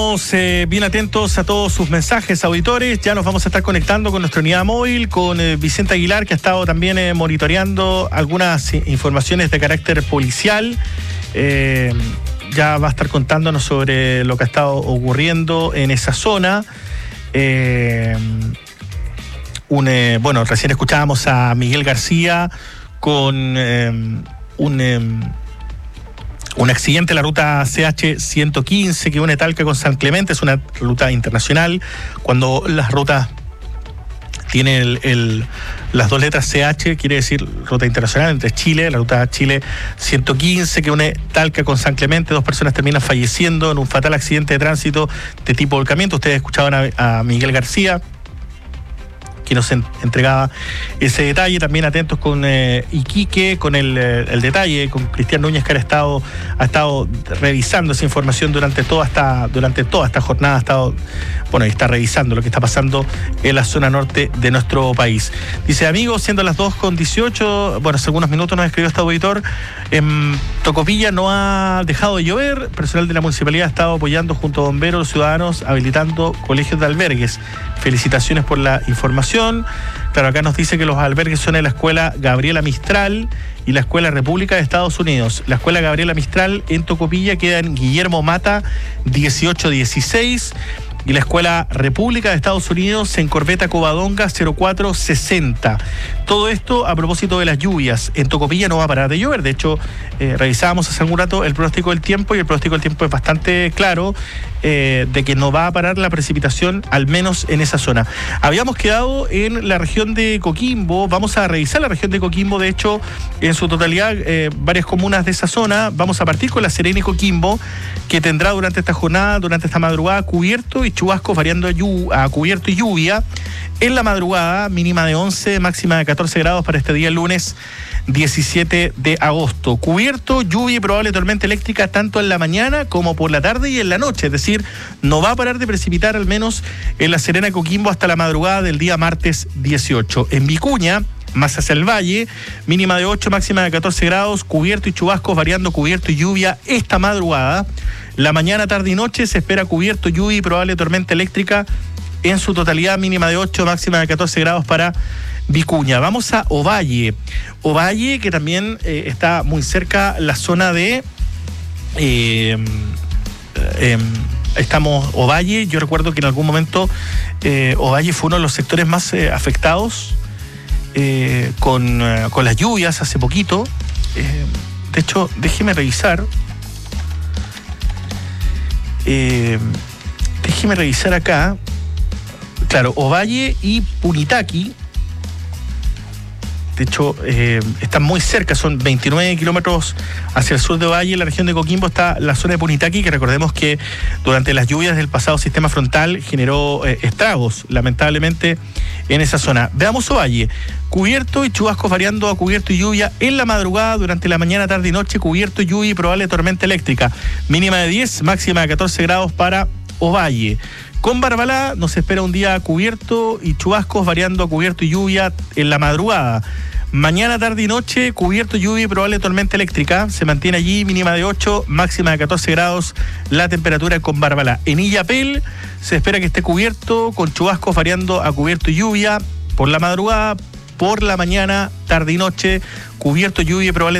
Bien atentos a todos sus mensajes, auditores. Ya nos vamos a estar conectando con nuestra unidad móvil, con Vicente Aguilar, que ha estado también monitoreando algunas informaciones de carácter policial. Ya va a estar contándonos sobre lo que ha estado ocurriendo en esa zona. Recién escuchábamos a Miguel García con un accidente en la ruta CH-115 que une Talca con San Clemente. Es una ruta internacional. Cuando las rutas tienen las dos letras CH, quiere decir ruta internacional entre Chile, la ruta Chile 115 que une Talca con San Clemente. 2 personas terminan falleciendo en un fatal accidente de tránsito de tipo volcamiento. Ustedes escuchaban a Miguel García, que nos entregaba ese detalle. También atentos con Iquique, con el detalle, con Cristian Núñez, que ha estado revisando esa información durante toda esta jornada. Está revisando lo que está pasando en la zona norte de nuestro país. Dice, amigos, siendo las 2:18, hace algunos minutos nos escribió este auditor, en Tocopilla no ha dejado de llover, personal de la municipalidad ha estado apoyando junto a bomberos, los ciudadanos, habilitando colegios de albergues. Felicitaciones por la información. Claro, acá nos dice que los albergues son en la Escuela Gabriela Mistral y la Escuela República de Estados Unidos. La Escuela Gabriela Mistral en Tocopilla queda en Guillermo Mata 1816 y la Escuela República de Estados Unidos en Corbeta Covadonga 0460. Todo esto a propósito de las lluvias. En Tocopilla no va a parar de llover. De hecho, revisábamos hace algún rato el pronóstico del tiempo y el pronóstico del tiempo es bastante claro de que no va a parar la precipitación, al menos en esa zona. Habíamos quedado en la región de Coquimbo. Vamos a revisar la región de Coquimbo, de hecho, en su totalidad, varias comunas de esa zona. Vamos a partir con La Serena y Coquimbo, que tendrá durante esta jornada, durante esta madrugada, cubierto y chubascos variando a cubierto y lluvia. En la madrugada, mínima de 11, máxima de 14 grados para este día lunes 17 de agosto. Cubierto, lluvia y probable tormenta eléctrica tanto en la mañana como por la tarde y en la noche. Es decir, no va a parar de precipitar al menos en La Serena y Coquimbo hasta la madrugada del día martes 18. En Vicuña, más hacia el valle, mínima de 8, máxima de 14 grados, cubierto y chubascos variando cubierto y lluvia esta madrugada. La mañana, tarde y noche se espera cubierto, lluvia y probable tormenta eléctrica en su totalidad, mínima de 8, máxima de 14 grados para Vicuña. Vamos a Ovalle. Ovalle, que también está muy cerca la zona de... Ovalle, yo recuerdo que en algún momento Ovalle fue uno de los sectores más afectados con las lluvias hace poquito. De hecho, déjeme revisar. Déjeme revisar acá. Claro, Ovalle y Punitaqui, de hecho, están muy cerca, son 29 kilómetros hacia el sur de Ovalle. En la región de Coquimbo está la zona de Punitaqui, que recordemos que durante las lluvias del pasado sistema frontal generó estragos, lamentablemente, en esa zona. Veamos Ovalle. Cubierto y chubascos variando a cubierto y lluvia en la madrugada, durante la mañana, tarde y noche, cubierto, lluvia y probable tormenta eléctrica. Mínima de 10, máxima de 14 grados para Ovalle. Con Barbalá nos espera un día cubierto y chubascos variando a cubierto y lluvia en la madrugada. Mañana, tarde y noche, cubierto, lluvia y probable tormenta eléctrica. Se mantiene allí, mínima de 8, máxima de 14 grados, la temperatura con Barbalá. En Illapel se espera que esté cubierto, con chubascos variando a cubierto y lluvia por la madrugada, por la mañana, tarde y noche, cubierto, lluvia y probable